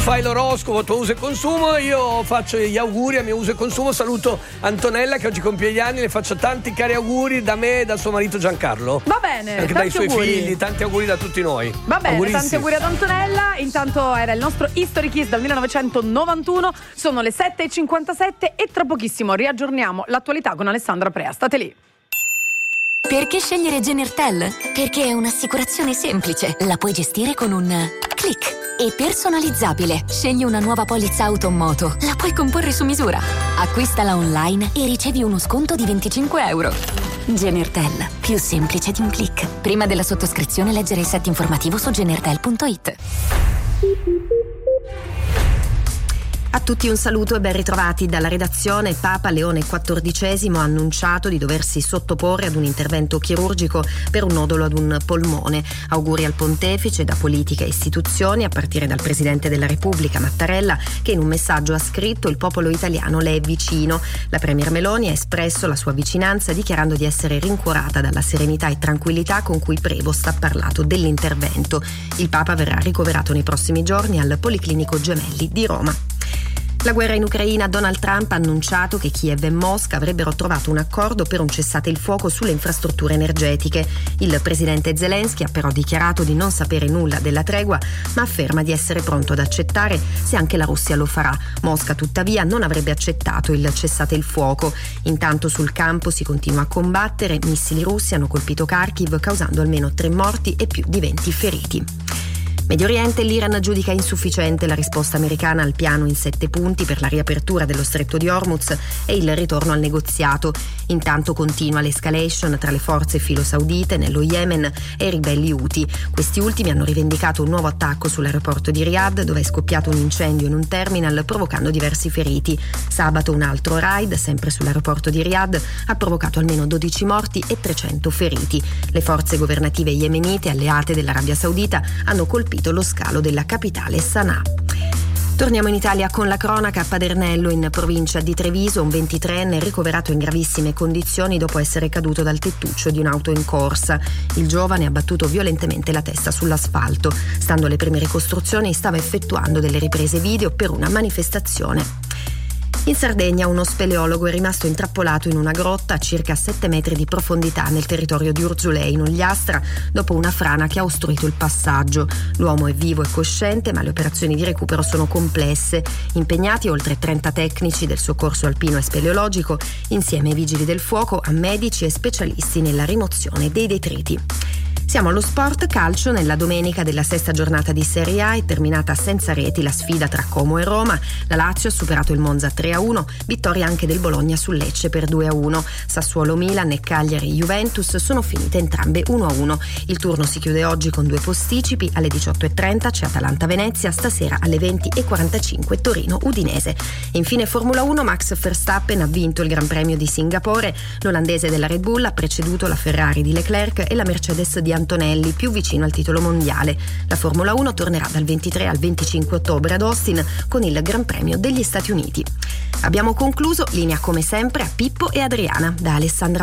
fai l'oroscopo, tuo uso e consumo, io faccio gli auguri a mio uso e consumo. Saluto Antonella che oggi compie gli anni, le faccio tanti cari auguri da me e dal suo marito Giancarlo. Va bene, anche dai suoi figli, tanti auguri da tutti noi. Va bene, tanti auguri ad Antonella. Intanto era il nostro History Kiss dal 1991. Sono le 7:57 e tra pochissimo riaggiorniamo l'attualità con Alessandra Prea. State lì. Perché scegliere Genertel? Perché è un'assicurazione semplice. La puoi gestire con un click. E personalizzabile. Scegli una nuova polizza auto o moto. La puoi comporre su misura. Acquistala online e ricevi uno sconto di 25 euro. Genertel. Più semplice di un click. Prima della sottoscrizione leggere il set informativo su genertel.it. A tutti un saluto e ben ritrovati dalla redazione. Papa Leone XIV ha annunciato di doversi sottoporre ad un intervento chirurgico per un nodolo ad un polmone. Auguri al pontefice da politica e istituzioni, a partire dal Presidente della Repubblica Mattarella, che in un messaggio ha scritto: il popolo italiano le è vicino. La Premier Meloni ha espresso la sua vicinanza dichiarando di essere rincuorata dalla serenità e tranquillità con cui Prevost ha parlato dell'intervento. Il Papa verrà ricoverato nei prossimi giorni al Policlinico Gemelli di Roma. La guerra in Ucraina. Donald Trump ha annunciato che Kiev e Mosca avrebbero trovato un accordo per un cessate il fuoco sulle infrastrutture energetiche. Il presidente Zelensky ha però dichiarato di non sapere nulla della tregua, ma afferma di essere pronto ad accettare se anche la Russia lo farà. Mosca, tuttavia, non avrebbe accettato il cessate il fuoco. Intanto sul campo si continua a combattere. Missili russi hanno colpito Kharkiv, causando almeno 3 morti e più di 20 feriti. Medio Oriente. L'Iran giudica insufficiente la risposta americana al piano in 7 punti per la riapertura dello stretto di Hormuz e il ritorno al negoziato. Intanto continua l'escalation tra le forze filo-saudite nello Yemen e i ribelli Houthi. Questi ultimi hanno rivendicato un nuovo attacco sull'aeroporto di Riyadh, dove è scoppiato un incendio in un terminal provocando diversi feriti. Sabato un altro raid, sempre sull'aeroporto di Riyadh, ha provocato almeno 12 morti e 300 feriti. Le forze governative yemenite, alleate dell'Arabia Saudita, hanno colpito lo scalo della capitale Sana'a. Torniamo in Italia con la cronaca. A Padernello, in provincia di Treviso, un 23enne è ricoverato in gravissime condizioni dopo essere caduto dal tettuccio di un'auto in corsa. Il giovane ha battuto violentemente la testa sull'asfalto. Stando alle prime ricostruzioni, stava effettuando delle riprese video per una manifestazione. In Sardegna uno speleologo è rimasto intrappolato in una grotta a circa 7 metri di profondità nel territorio di Urzulei, in Ogliastra, dopo una frana che ha ostruito il passaggio. L'uomo è vivo e cosciente, ma le operazioni di recupero sono complesse. Impegnati oltre 30 tecnici del soccorso alpino e speleologico, insieme ai vigili del fuoco, a medici e specialisti nella rimozione dei detriti. Siamo allo sport. Calcio. Nella domenica della 6ª giornata di Serie A è terminata senza reti la sfida tra Como e Roma. La Lazio ha superato il Monza 3-1, vittoria anche del Bologna sul Lecce per 2-1. Sassuolo Milan e Cagliari Juventus sono finite entrambe 1-1. Il turno si chiude oggi con 2 posticipi. Alle 18:30 c'è Atalanta Venezia, stasera alle 20:45 Torino Udinese. Infine Formula 1. Max Verstappen ha vinto il Gran Premio di Singapore. L'olandese della Red Bull ha preceduto la Ferrari di Leclerc e la Mercedes di Antonelli, più vicino al titolo mondiale. La Formula 1 tornerà dal 23 al 25 ottobre ad Austin con il Gran Premio degli Stati Uniti. Abbiamo concluso. Linea come sempre a Pippo e Adriana. Da Alessandra